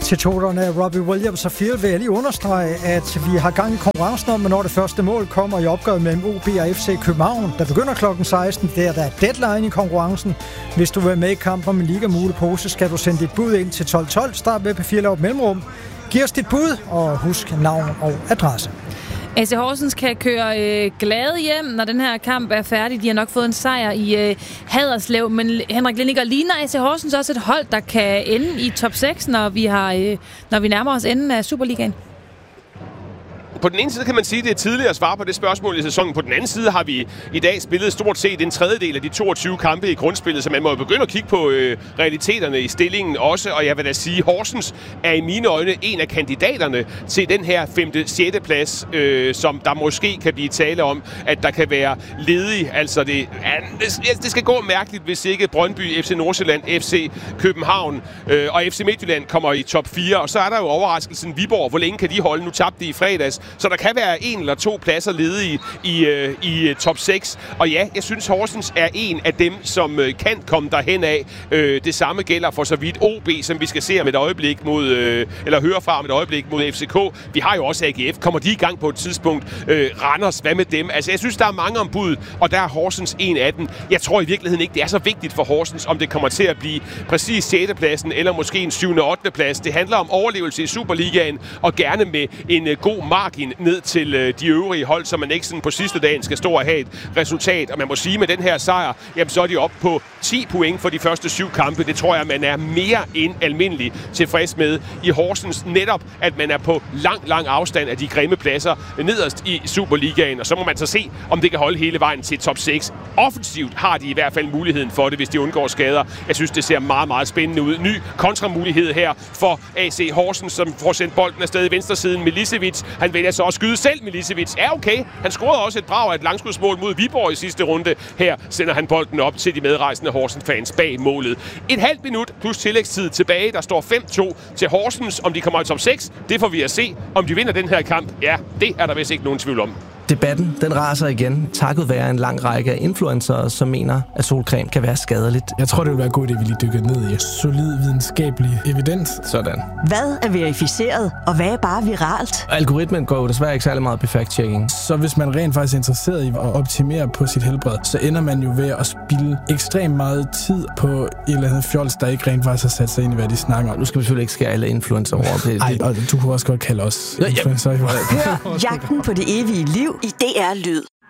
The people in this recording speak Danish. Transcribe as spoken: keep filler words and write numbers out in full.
Til toterne af Robbie Williams og Field vil jeg lige understrege, at vi har gang i konkurrencen om, når det første mål kommer i opgøret mellem O B og F C København, der begynder klokken seksten. Der, der er deadline i konkurrencen. Hvis du vil være med i kampen om en liga-mulepose, skal du sende dit bud ind til tolv tolv. Start med P fire Lav mellemrum. Giv os dit bud, og husk navn og adresse. A C Horsens kan køre øh, glade hjem, når den her kamp er færdig. De har nok fået en sejr i øh, Haderslev, men Henrik Lindegård, ligner A C Horsens også et hold, der kan ende i top seks, når vi, har, øh, når vi nærmer os enden af Superligaen? På den ene side kan man sige, at det er tidligere at svare på det spørgsmål i sæsonen. På den anden side har vi i dag spillet stort set en tredjedel af de toogtyve kampe i grundspillet, så man må jo begynde at kigge på øh, realiteterne i stillingen også. Og jeg vil da sige, at Horsens er i mine øjne en af kandidaterne til den her femte sjette plads, øh, som der måske kan blive tale om, at der kan være ledig. Altså det, det, det skal gå mærkeligt, hvis ikke Brøndby, F C Nordsjælland, F C København øh, og F C Midtjylland kommer i top fire. Og så er der jo overraskelsen Viborg. Hvor længe kan de holde? Nu tabte de i fredags. Så der kan være en eller to pladser ledige i, øh, i top seks. Og ja, jeg synes, Horsens er en af dem, som øh, kan komme derhen af. Øh, det samme gælder for så vidt O B, som vi skal se om et øjeblik mod, øh, eller høre fra om et øjeblik mod F C K. Vi har jo også A G F. Kommer de i gang på et tidspunkt? Øh, Randers, hvad med dem? Altså, jeg synes, der er mange ombud, og der er Horsens en af dem. Jeg tror i virkeligheden ikke, det er så vigtigt for Horsens, om det kommer til at blive præcis sjette pladsen, eller måske en syvende og ottende plads. Det handler om overlevelse i Superligaen, og gerne med en øh, god margin ned til øh, de øvrige hold, så man ikke sådan på sidste dagen skal stå og have et resultat. Og man må sige, med den her sejr, jamen så er de op på ti point for de første syv kampe. Det tror jeg, man er mere end almindelig tilfreds med i Horsens. Netop, at man er på lang, lang afstand af de grimme pladser nederst i Superligaen. Og så må man så se, om det kan holde hele vejen til top seks. Offensivt har de i hvert fald muligheden for det, hvis de undgår skader. Jeg synes, det ser meget, meget spændende ud. Ny kontramulighed her for A C Horsens, som får sendt bolden afsted i venstresiden. Milicevic, han vælger så at skyde selv. Milicevic er okay. Han scorede også et brag af et langskudsmål mod Viborg i sidste runde. Her sender han bolden op til de medrejsende Horsens-fans bag målet. Et halvt minut plus tillægstid tilbage. Der står fem to til Horsens. Om de kommer i top seks, det får vi at se. Om de vinder den her kamp, ja, det er der vist ikke nogen tvivl om. Debatten, den raser igen, takket være en lang række af influencere, som mener, at solcreme kan være skadeligt. Jeg tror, det vil være god idé, at vi lige dykker ned i solid videnskabelig evidens. Sådan. Hvad er verificeret, og hvad er bare viralt? Algoritmen går jo desværre ikke særlig meget på fact-checking. Så hvis man rent faktisk er interesseret i at optimere på sit helbred, så ender man jo ved at spilde ekstremt meget tid på et eller andet fjols, der ikke rent faktisk har sat sig ind i, hvad de snakker om. Nu skal vi selvfølgelig ikke skære alle influencer over. Nej, og du kunne også godt kalde os ja, influencer. Hør Jagten på det evige liv i D R Lyd.